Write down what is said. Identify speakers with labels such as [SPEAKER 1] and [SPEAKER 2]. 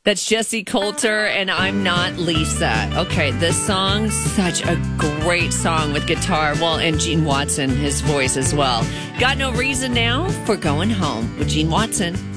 [SPEAKER 1] That's Jesse Coulter and I'm Not Lisa. Okay, this song, such a great song with guitar. Well, and Gene Watson, his voice as well. Got No Reason Now for Going Home with Gene Watson.